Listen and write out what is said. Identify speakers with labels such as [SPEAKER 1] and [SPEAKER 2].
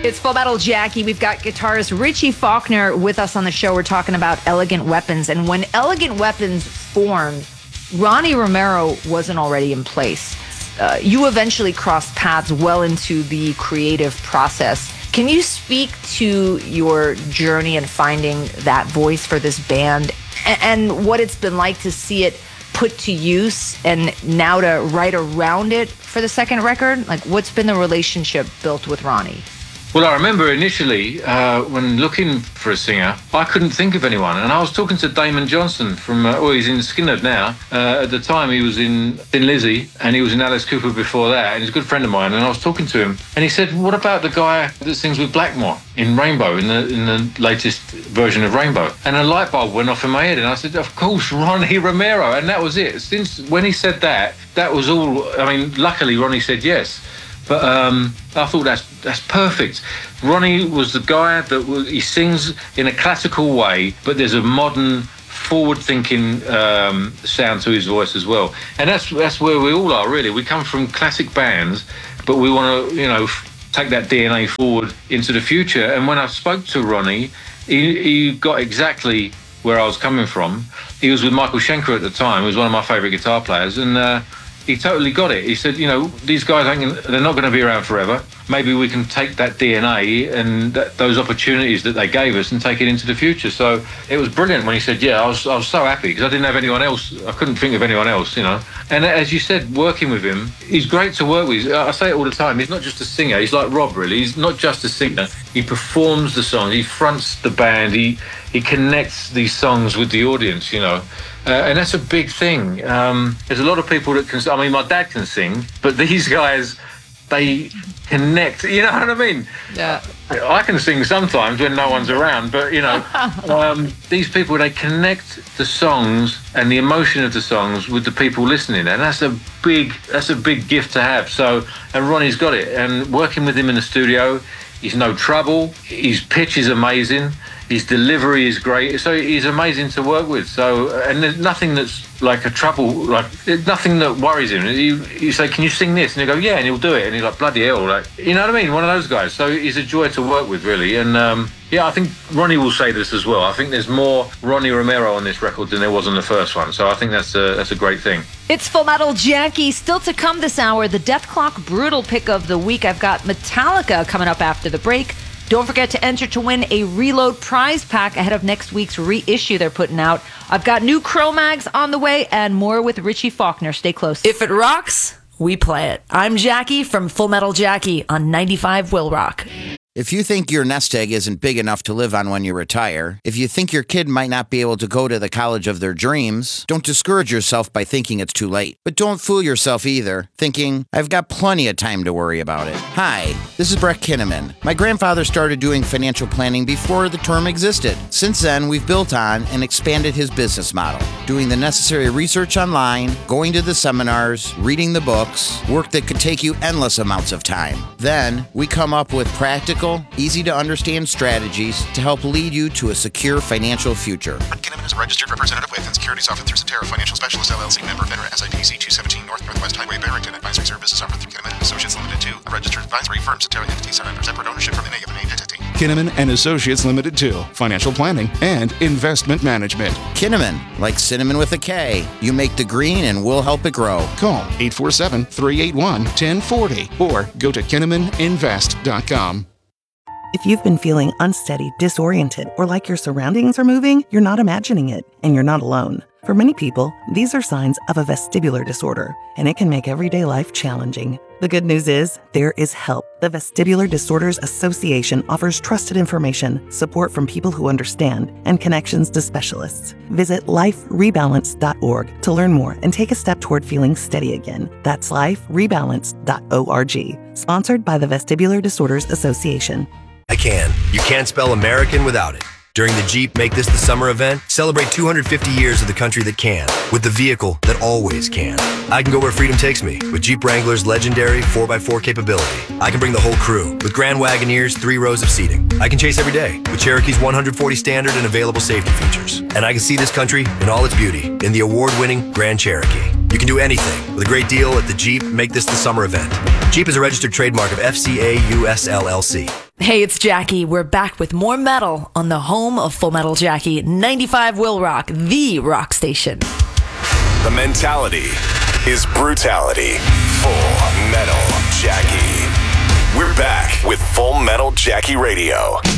[SPEAKER 1] It's Full Metal Jackie. We've got guitarist Richie Faulkner with us on the show. We're talking about Elegant Weapons. And when Elegant Weapons formed, Ronnie Romero wasn't already in place. You eventually crossed paths well into the creative process. Can you speak to your journey in finding that voice for this band and what it's been like to see it put to use and now to write around it for the second record? Like, what's been the relationship built with Ronnie?
[SPEAKER 2] Well, I remember initially when looking for a singer, I couldn't think of anyone. And I was talking to Damon Johnson from, he's in Skinner now. At the time, he was in Thin Lizzy and he was in Alice Cooper before that. And he's a good friend of mine. And I was talking to him and he said, what about the guy that sings with Blackmore in Rainbow, in the latest version of Rainbow? And a light bulb went off in my head. And I said, of course, Ronnie Romero. And that was it. Since when he said that, that was all. I mean, luckily, Ronnie said yes. But I thought that's perfect. Ronnie was the guy he sings in a classical way, but there's a modern, forward-thinking sound to his voice as well. And that's where we all are, really. We come from classic bands, but we want to, take that DNA forward into the future. And when I spoke to Ronnie, he got exactly where I was coming from. He was with Michael Schenker at the time, who was one of my favourite guitar players, and he totally got it. He said, these guys they're not going to be around forever. Maybe we can take that DNA and those opportunities that they gave us and take it into the future. So it was brilliant when he said, yeah, I was so happy because I didn't have anyone else. I couldn't think of anyone else, And as you said, working with him, he's great to work with. I say it all the time. He's not just a singer. He's like Rob, really. He's not just a singer. He performs the songs. He fronts the band. He connects these songs with the audience, and that's a big thing. There's a lot of people that can. I mean, my dad can sing, but these guys, they connect. You know what I mean?
[SPEAKER 1] Yeah.
[SPEAKER 2] I can sing sometimes when no one's around, but these people, they connect the songs and the emotion of the songs with the people listening, and that's a big gift to have. So, and Ronnie's got it. And working with him in the studio, he's no trouble. His pitch is amazing. His delivery is great. So he's amazing to work with. So, and there's nothing that's like a trouble, nothing that worries him. You say, can you sing this? And he'll go, yeah, and he'll do it. And he's like, bloody hell, you know what I mean? One of those guys. So he's a joy to work with, really. And I think Ronnie will say this as well. I think there's more Ronnie Romero on this record than there was on the first one. So I think that's a great thing.
[SPEAKER 1] It's Full Metal Jackie. Still to come this hour, the Death Clock Brutal pick of the week. I've got Metallica coming up after the break. Don't forget to enter to win a Reload prize pack ahead of next week's reissue they're putting out. I've got new Cro-Mags on the way and more with Richie Faulkner. Stay close. If it rocks, we play it. I'm Jackie from Full Metal Jackie on 95 Will Rock.
[SPEAKER 3] If you think your nest egg isn't big enough to live on when you retire, if you think your kid might not be able to go to the college of their dreams, don't discourage yourself by thinking it's too late. But don't fool yourself either, thinking, I've got plenty of time to worry about it. Hi, this is Brett Kinnaman. My grandfather started doing financial planning before the term existed. Since then, we've built on and expanded his business model, doing the necessary research online, going to the seminars, reading the books, work that could take you endless amounts of time. Then, we come up with practical, easy-to-understand strategies to help lead you to a secure financial future.
[SPEAKER 4] Brett Kinnaman is a registered representative with and securities offered through Cetera Financial Specialist LLC, member FINRA SIPC 217 Northwest Highway, Barrington. Advisory services offered through Kinnaman & Associates Limited 2, a registered advisory firm. Cetera entities are under separate ownership from any of an entity.
[SPEAKER 5] Kinnaman & Associates Limited 2, financial planning and investment management.
[SPEAKER 3] Kinnaman, like cinnamon with a K. You make the green and we'll help it grow.
[SPEAKER 5] Call 847-381-1040 or go to KinnamanInvest.com.
[SPEAKER 6] If you've been feeling unsteady, disoriented, or like your surroundings are moving, you're not imagining it, and you're not alone. For many people, these are signs of a vestibular disorder, and it can make everyday life challenging. The good news is, there is help. The Vestibular Disorders Association offers trusted information, support from people who understand, and connections to specialists. Visit liferebalance.org to learn more and take a step toward feeling steady again. That's liferebalance.org. Sponsored by the Vestibular Disorders Association.
[SPEAKER 7] I can. You can't spell American without it. During the Jeep Make This the Summer event, celebrate 250 years of the country that can, with the vehicle that always can. I can go where freedom takes me, with Jeep Wrangler's legendary 4x4 capability. I can bring the whole crew, with Grand Wagoneer's 3 rows of seating. I can chase every day, with Cherokee's 140 standard and available safety features. And I can see this country in all its beauty, in the award-winning Grand Cherokee. You can do anything with a great deal at the Jeep Make This the Summer event. Jeep is a registered trademark of FCA US LLC.
[SPEAKER 8] Hey, it's Jackie. We're back with more metal on the home of Full Metal Jackie, 95 Will Rock, the rock station.
[SPEAKER 9] The mentality is brutality. Full Metal Jackie. We're back with Full Metal Jackie Radio.